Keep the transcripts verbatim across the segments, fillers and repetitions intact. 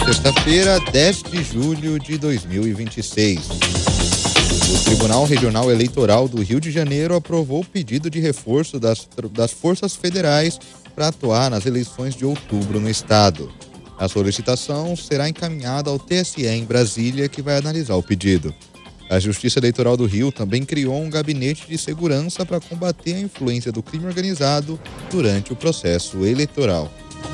Sexta-feira, dez de julho de dois mil e vinte e seis. O Tribunal Regional Eleitoral do Rio de Janeiro aprovou o pedido de reforço das, das forças federais para atuar nas eleições de outubro no estado. A solicitação será encaminhada ao T S E em Brasília, que vai analisar o pedido. A Justiça Eleitoral do Rio também criou um gabinete de segurança para combater a influência do crime organizado durante o processo eleitoral.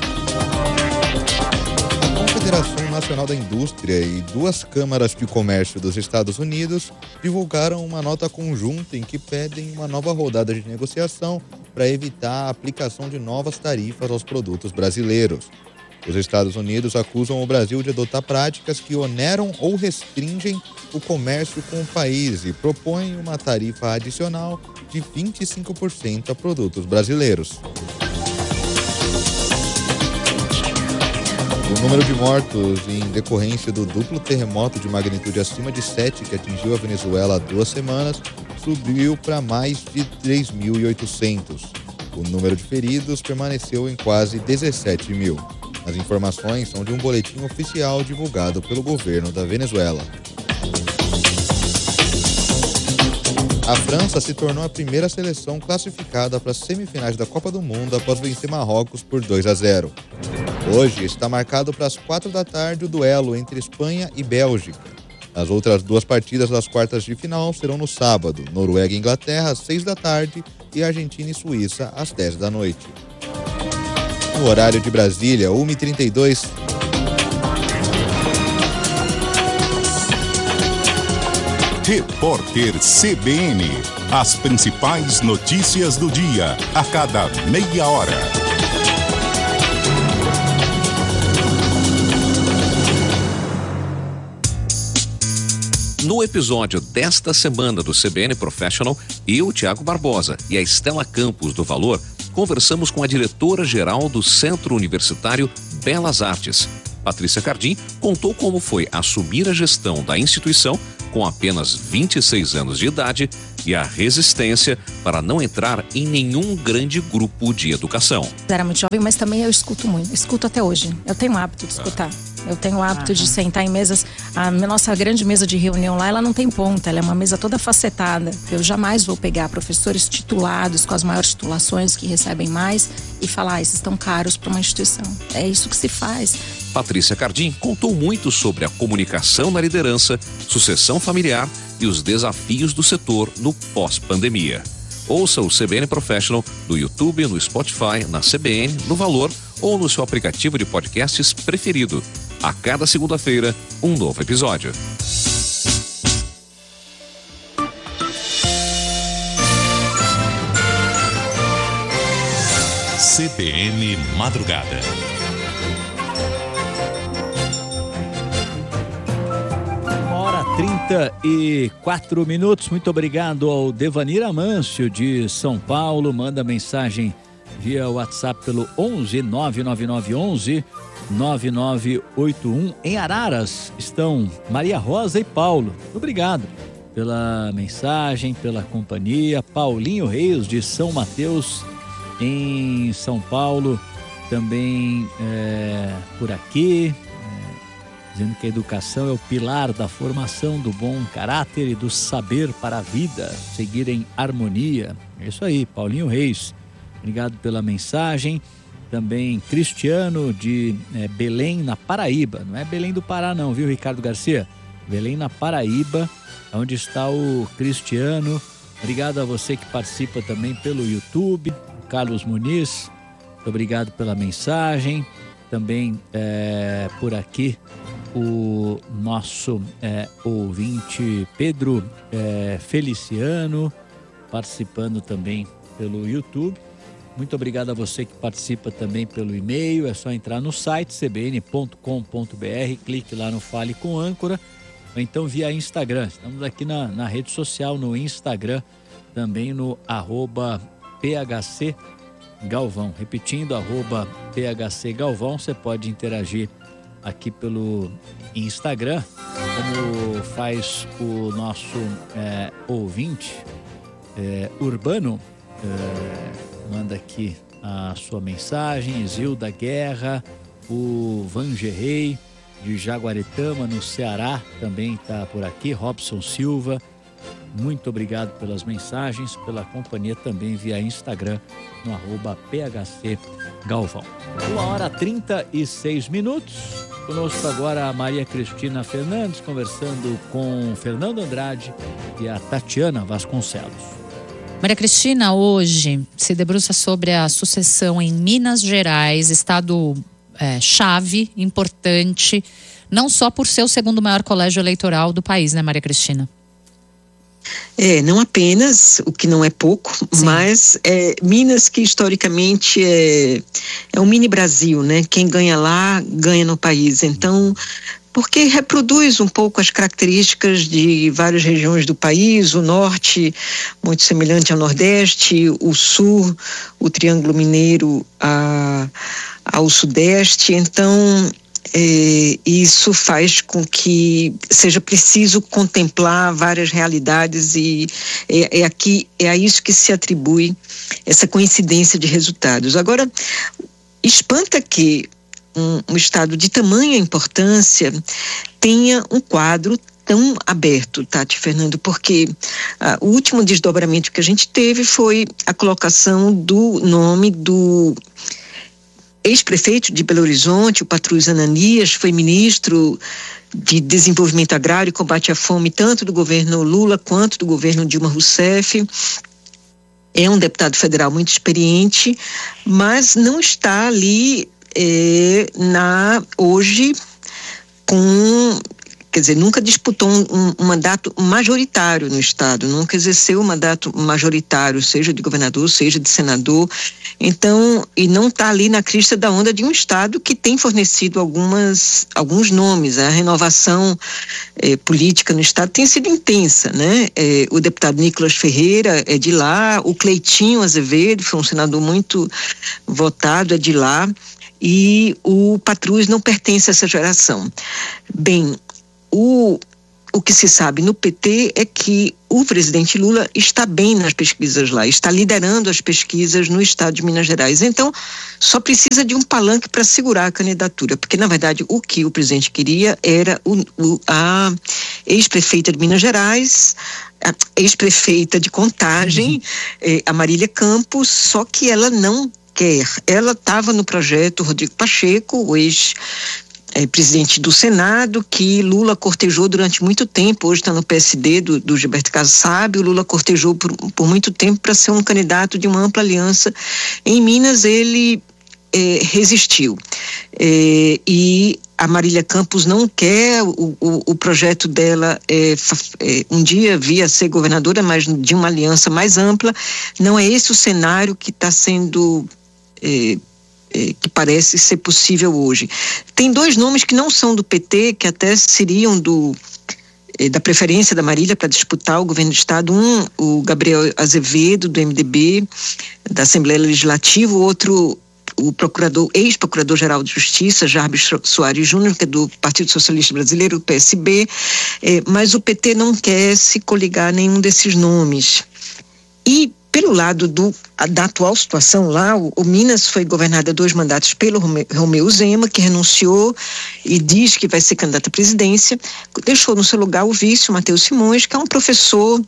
A Confederação Nacional da Indústria e duas câmaras de comércio dos Estados Unidos divulgaram uma nota conjunta em que pedem uma nova rodada de negociação para evitar a aplicação de novas tarifas aos produtos brasileiros. Os Estados Unidos acusam o Brasil de adotar práticas que oneram ou restringem o comércio com o país e propõem uma tarifa adicional de vinte e cinco por cento a produtos brasileiros. O número de mortos em decorrência do duplo terremoto de magnitude acima de sete que atingiu a Venezuela há duas semanas subiu para mais de três mil e oitocentos. O número de feridos permaneceu em quase dezessete mil. As informações são de um boletim oficial divulgado pelo governo da Venezuela. A França se tornou a primeira seleção classificada para as semifinais da Copa do Mundo após vencer Marrocos por dois a zero. Hoje está marcado para as quatro da tarde o duelo entre Espanha e Bélgica. As outras duas partidas das quartas de final serão no sábado, Noruega e Inglaterra às seis da tarde e Argentina e Suíça às dez da noite. No horário de Brasília, uma e trinta e dois. Repórter C B N. As principais notícias do dia, a cada meia hora. No episódio desta semana do C B N Professional, eu, Tiago Barbosa, e a Estela Campos do Valor, conversamos com a diretora-geral do Centro Universitário Belas Artes. Patrícia Cardim contou como foi assumir a gestão da instituição com apenas vinte e seis anos de idade e a resistência para não entrar em nenhum grande grupo de educação. Eu era muito jovem, mas também eu escuto muito. Escuto até hoje. Eu tenho o hábito de escutar. Eu tenho o hábito de sentar em mesas. A nossa grande mesa de reunião lá, ela não tem ponta. Ela é uma mesa toda facetada. Eu jamais vou pegar professores titulados, com as maiores titulações, que recebem mais, e falar, ah, esses estão caros para uma instituição. É isso que se faz. Patrícia Cardim contou muito sobre a comunicação na liderança, sucessão familiar e os desafios do setor no pós-pandemia. Ouça o C B N Professional no YouTube, no Spotify, na C B N, no Valor ou no seu aplicativo de podcasts preferido. A cada segunda-feira, um novo episódio. C B N Madrugada. trinta e quatro minutos. Muito obrigado ao Devanir Amâncio de São Paulo. Manda mensagem via WhatsApp pelo onze nove nove nove onze nove nove oito um. Em Araras estão Maria Rosa e Paulo. Obrigado pela mensagem, pela companhia. Paulinho Reis de São Mateus em São Paulo também é, por aqui. Dizendo que a educação é o pilar da formação do bom caráter e do saber para a vida, seguir em harmonia. É isso aí, Paulinho Reis. Obrigado pela mensagem. Também Cristiano de é, Belém, na Paraíba. Não é Belém do Pará não, viu, Ricardo Garcia? Belém, na Paraíba, onde está o Cristiano. Obrigado a você que participa também pelo YouTube. Carlos Muniz, muito obrigado pela mensagem. Também é, por aqui o nosso é, ouvinte Pedro é, Feliciano participando também pelo YouTube. Muito obrigado a você que participa também pelo e-mail. É só entrar no site c b n ponto com ponto b r, clique lá no Fale com Âncora, ou então via Instagram. Estamos aqui na, na rede social, no Instagram, também no arroba P H C Galvão. Repetindo, arroba P H C Galvão. Você pode interagir aqui pelo Instagram, como faz o nosso é, ouvinte é, urbano. É, manda aqui a sua mensagem, Zilda Guerra, o Vangerrey, de Jaguaretama, no Ceará, também está por aqui. Robson Silva, muito obrigado pelas mensagens, pela companhia também via Instagram, no arroba P H C Galvão. Uma hora trinta e seis minutos. Conosco agora a Maria Cristina Fernandes, conversando com Fernando Andrade e a Tatiana Vasconcelos. Maria Cristina, hoje se debruça sobre a sucessão em Minas Gerais, estado é, chave, importante, não só por ser o segundo maior colégio eleitoral do país, né, Maria Cristina? É, não apenas, o que não é pouco, Sim. mas é, Minas, que historicamente é, é um mini Brasil, né? Quem ganha lá, ganha no país. Então, porque reproduz um pouco as características de várias regiões do país, o norte muito semelhante ao nordeste, o sul, o Triângulo Mineiro a, ao sudeste. Então, É, isso faz com que seja preciso contemplar várias realidades e é, é, aqui, é a isso que se atribui essa coincidência de resultados. Agora, espanta que um, um estado de tamanha importância tenha um quadro tão aberto, Tati, Fernando, porque ah, o último desdobramento que a gente teve foi a colocação do nome do ex-prefeito de Belo Horizonte, o Patrus Ananias, foi ministro de Desenvolvimento Agrário e Combate à Fome, tanto do governo Lula quanto do governo Dilma Rousseff. É um deputado federal muito experiente, mas não está ali é, na, hoje com... Quer dizer, nunca disputou um, um mandato majoritário no estado, nunca exerceu um mandato majoritário, seja de governador, seja de senador. Então, e não está ali na crista da onda de um estado que tem fornecido algumas, alguns nomes. A renovação eh, política no estado tem sido intensa, né? Eh, o deputado Nicolas Ferreira é de lá, o Cleitinho Azevedo foi um senador muito votado, é de lá, e o Patrus não pertence a essa geração. Bem, O, o que se sabe no P T é que o presidente Lula está bem nas pesquisas lá, está liderando as pesquisas no estado de Minas Gerais. Então, só precisa de um palanque para segurar a candidatura, porque, na verdade, o que o presidente queria era o, o, a ex-prefeita de Minas Gerais, a ex-prefeita de Contagem, uhum. eh, a Marília Campos, só que ela não quer. Ela estava no projeto Rodrigo Pacheco, o ex É, presidente do Senado, que Lula cortejou durante muito tempo, hoje está no P S D do, do Gilberto Kassab. O Lula cortejou por, por muito tempo para ser um candidato de uma ampla aliança. Em Minas ele é, resistiu. É, e a Marília Campos não quer, o, o, o projeto dela é, é, um dia via ser governadora, mas de uma aliança mais ampla. Não é esse o cenário que está sendo é, que parece ser possível hoje. Tem dois nomes que não são do P T, que até seriam do, da preferência da Marília para disputar o governo do estado. Um, o Gabriel Azevedo, do M D B, da Assembleia Legislativa, o outro, o procurador, ex-procurador-geral de Justiça, Jarbas Soares Júnior, que é do Partido Socialista Brasileiro, o P S B, é, mas o P T não quer se coligar a nenhum desses nomes. E pelo lado do, da atual situação lá, o, o Minas foi governado há dois mandatos pelo Romeu Zema, que renunciou e diz que vai ser candidato à presidência, deixou no seu lugar o vice, o Matheus Simões, que é um professor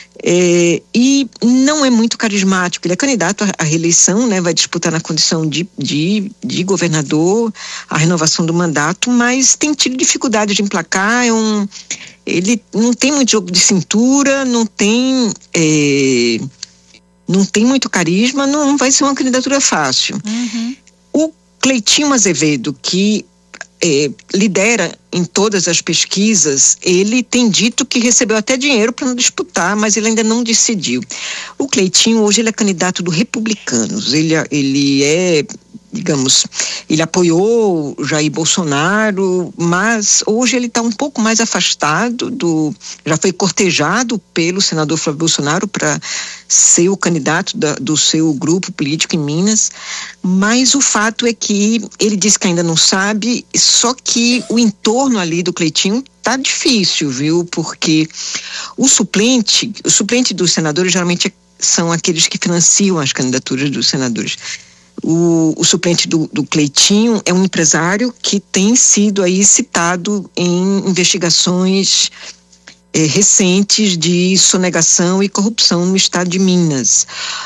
é, e não é muito carismático. Ele é candidato à, à reeleição, né, vai disputar na condição de, de, de governador a renovação do mandato, mas tem tido dificuldade de emplacar, é um, ele não tem muito jogo de cintura, não tem... É, não tem muito carisma, não, não vai ser uma candidatura fácil. Uhum. O Cleitinho Azevedo, que é, lidera em todas as pesquisas, ele tem dito que recebeu até dinheiro para não disputar, mas ele ainda não decidiu. O Cleitinho, hoje, ele é candidato do Republicanos, ele, ele é... digamos, ele apoiou Jair Bolsonaro, mas hoje ele está um pouco mais afastado do, já foi cortejado pelo senador Flávio Bolsonaro para ser o candidato da, do seu grupo político em Minas, mas o fato é que ele disse que ainda não sabe, só que o entorno ali do Cleitinho tá difícil, viu, porque o suplente, o suplente dos senadores geralmente são aqueles que financiam as candidaturas dos senadores. O, o suplente do, do Cleitinho é um empresário que tem sido aí citado em investigações eh, recentes de sonegação e corrupção no estado de Minas.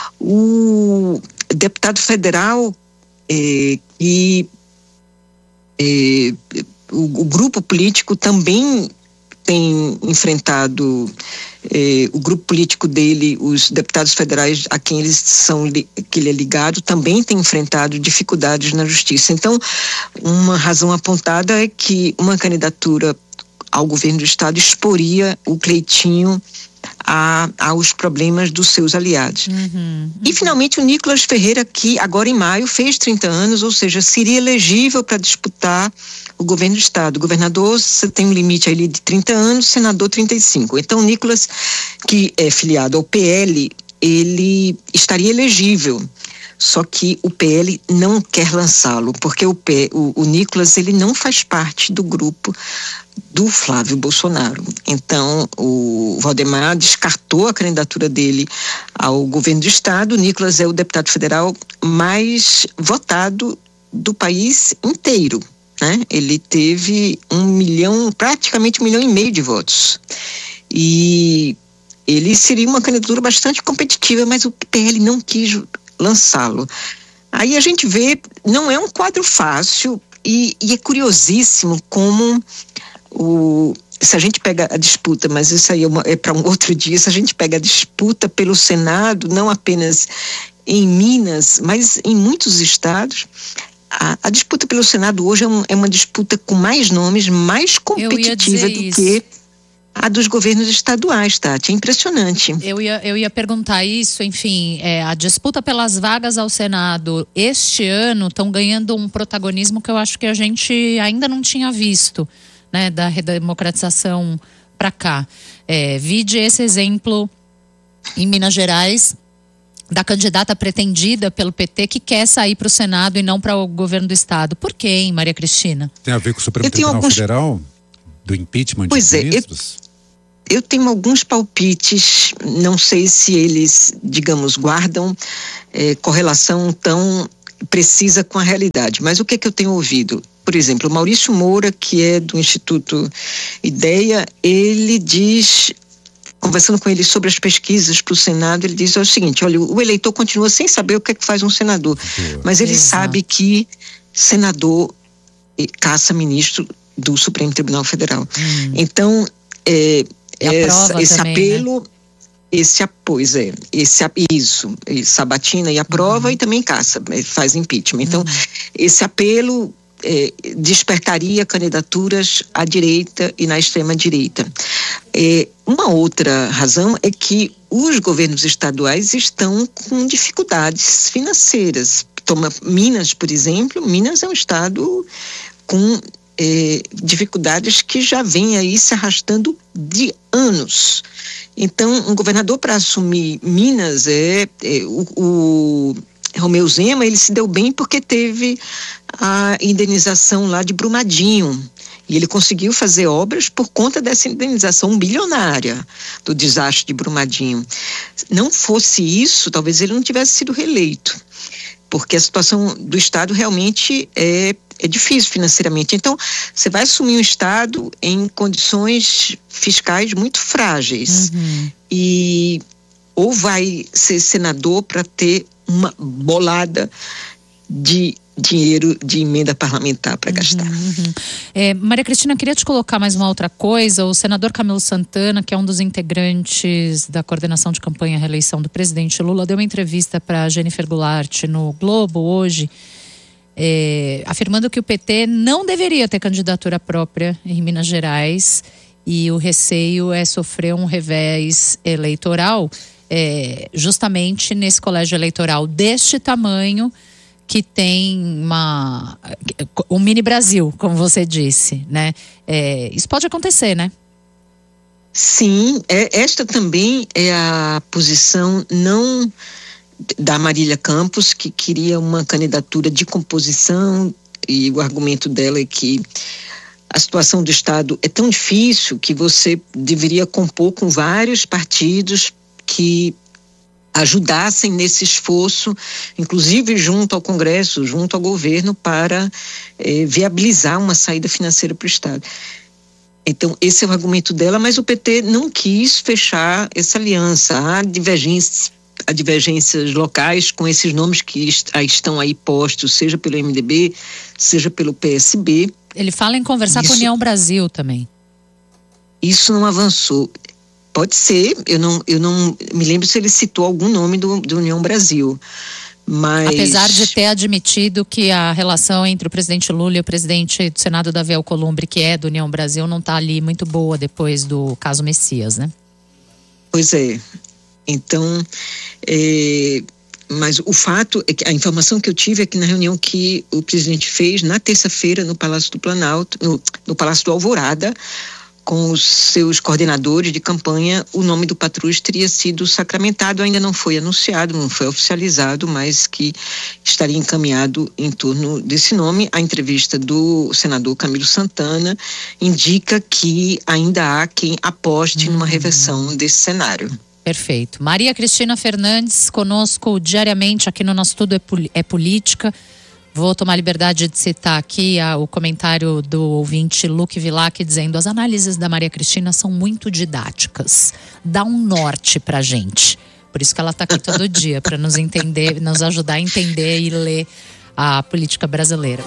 O deputado federal eh, e eh, o, o grupo político também tem enfrentado eh, o grupo político dele, os deputados federais a quem eles são que ele é ligado, também tem enfrentado dificuldades na justiça. Então, uma razão apontada é que uma candidatura ao governo do estado exporia o Cleitinho a, aos problemas dos seus aliados. Uhum, uhum. E finalmente o Nicolas Ferreira, que agora em maio fez trinta anos, ou seja, seria elegível para disputar o governo do estado. O governador, você tem um limite ali de trinta anos, senador trinta e cinco. Então o Nicolas, que é filiado ao P L, ele estaria elegível. Só que o P L não quer lançá-lo, porque o, P, o, o Nicolas, ele não faz parte do grupo do Flávio Bolsonaro. Então, o Valdemar descartou a candidatura dele ao governo do estado. O Nicolas é o deputado federal mais votado do país inteiro, né? Ele teve um milhão, praticamente um milhão e meio de votos. E ele seria uma candidatura bastante competitiva, mas o P L não quis lançá-lo. Aí a gente vê, não é um quadro fácil e, e é curiosíssimo como o, se a gente pega a disputa, mas isso aí é, é para um outro dia, se a gente pega a disputa pelo Senado, não apenas em Minas, mas em muitos estados, a, a disputa pelo Senado hoje é, um, é uma disputa com mais nomes, mais competitiva do isso. que a dos governos estaduais, Tati, é impressionante. Eu ia, eu ia perguntar isso, enfim, é, a disputa pelas vagas ao Senado este ano estão ganhando um protagonismo que eu acho que a gente ainda não tinha visto, né, da redemocratização para cá. É, vide esse exemplo em Minas Gerais, da candidata pretendida pelo P T que quer sair para o Senado e não para o governo do estado. Por quê, hein, Maria Cristina? Tem a ver com o Supremo Tribunal alguns... Federal? Do impeachment pois de é, ministros? Eu, eu tenho alguns palpites, não sei se eles, digamos, guardam é, correlação tão precisa com a realidade, mas o que é que eu tenho ouvido? Por exemplo, o Maurício Moura, que é do Instituto Ideia, ele diz, conversando com ele sobre as pesquisas para o Senado, ele diz é o seguinte, olha, o eleitor continua sem saber o que é que faz um senador, Boa. mas ele Exato. sabe que senador caça ministro do Supremo Tribunal Federal. Hum. Então, é, essa, esse também, apelo, né? esse apoio, é, esse, isso, sabatina e aprova uhum. e também caça, faz impeachment. Então, uhum. esse apelo é, despertaria candidaturas à direita e na extrema direita. É, uma outra razão é que os governos estaduais estão com dificuldades financeiras. Toma Minas, por exemplo, Minas é um estado com É, dificuldades que já vem aí se arrastando de anos. Então, um governador para assumir Minas, é, é o, o Romeu Zema, ele se deu bem porque teve a indenização lá de Brumadinho. E ele conseguiu fazer obras por conta dessa indenização bilionária do desastre de Brumadinho. Não fosse isso, talvez ele não tivesse sido reeleito, porque a situação do estado realmente é É difícil financeiramente. Então, você vai assumir um estado em condições fiscais muito frágeis. Uhum. E ou vai ser senador para ter uma bolada de dinheiro de emenda parlamentar para uhum, gastar. Uhum. É, Maria Cristina, queria te colocar mais uma outra coisa. O senador Camilo Santana, que é um dos integrantes da coordenação de campanha à reeleição do presidente Lula, deu uma entrevista para Jennifer Goulart no Globo hoje, É, afirmando que o P T não deveria ter candidatura própria em Minas Gerais e o receio é sofrer um revés eleitoral é, justamente nesse colégio eleitoral deste tamanho que tem uma, um mini Brasil, como você disse, né? É, isso pode acontecer, né? Sim, é, esta também é a posição não da Marília Campos, que queria uma candidatura de composição, e o argumento dela é que a situação do estado é tão difícil que você deveria compor com vários partidos que ajudassem nesse esforço, inclusive junto ao Congresso, junto ao governo, para eh, viabilizar uma saída financeira para o Estado. Então, esse é o argumento dela, mas o P T não quis fechar essa aliança. Há divergências, há divergências locais com esses nomes que estão aí postos, seja pelo M D B, seja pelo P S B. Ele fala em conversar isso, com a União Brasil também. Isso não avançou. Pode ser, eu não, eu não me lembro se ele citou algum nome do, do União Brasil. Mas... Apesar de ter admitido que a relação entre o presidente Lula e o presidente do Senado, Davi Alcolumbre, que é do União Brasil, não está ali muito boa depois do caso Messias, né? Pois é. Então, é, mas o fato é que a informação que eu tive é que na reunião que o presidente fez na terça-feira no Palácio do Planalto, no, no Palácio do Alvorada, com os seus coordenadores de campanha, o nome do Patrus teria sido sacramentado, ainda não foi anunciado, não foi oficializado, mas que estaria encaminhado em torno desse nome. A entrevista do senador Camilo Santana indica que ainda há quem aposte hum. numa reversão desse cenário. Perfeito. Maria Cristina Fernandes, conosco diariamente aqui no Nosso Tudo é, Pol- é Política. Vou tomar a liberdade de citar aqui a, o comentário do ouvinte Luque Vilac dizendo: as análises da Maria Cristina são muito didáticas, dá um norte pra gente. Por isso que ela está aqui todo dia, para nos entender, nos ajudar a entender e ler a política brasileira.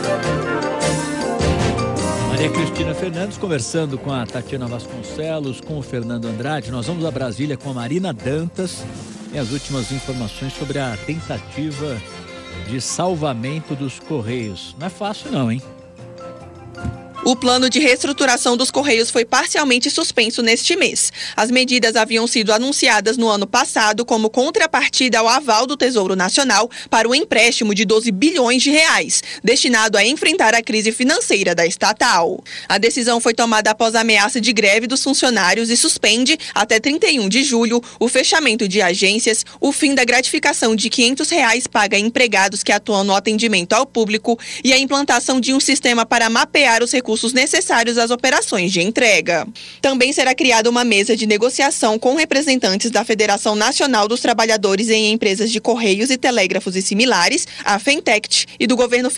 Maria Cristina Fernandes conversando com a Tatiana Vasconcelos, com o Fernando Andrade. Nós vamos a Brasília com a Marina Dantas e as últimas informações sobre a tentativa de salvamento dos Correios. Não é fácil não, hein? O plano de reestruturação dos Correios foi parcialmente suspenso neste mês. As medidas haviam sido anunciadas no ano passado como contrapartida ao aval do Tesouro Nacional para o empréstimo de doze bilhões de reais, destinado a enfrentar a crise financeira da estatal. A decisão foi tomada após a ameaça de greve dos funcionários e suspende, até trinta e um de julho, o fechamento de agências, o fim da gratificação de quinhentos reais paga a empregados que atuam no atendimento ao público e a implantação de um sistema para mapear os recursos necessários às operações de entrega. Também será criada uma mesa de negociação com representantes da Federação Nacional dos Trabalhadores em Empresas de Correios e Telégrafos e Similares, a FENTECT, e do governo federal